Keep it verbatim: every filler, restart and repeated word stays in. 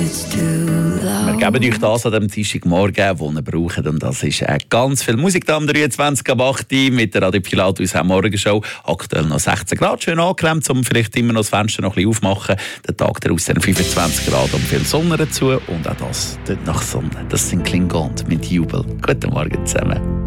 Wir geben euch das an diesem Dienstagmorgen, den ihr braucht. Und das ist äh, ganz viel Musik da am dreiundzwanzig Uhr acht mit der Radio Pilatus Morgenshow. Aktuell noch sechzehn Grad, schön angenehm, um vielleicht immer noch das Fenster noch ein bisschen aufmachen. Der Tag draussen fünfundzwanzig Grad und viel Sonne dazu. Und auch das tut nach Sonne. Das sind Klingons mit Jubel. Guten Morgen zusammen.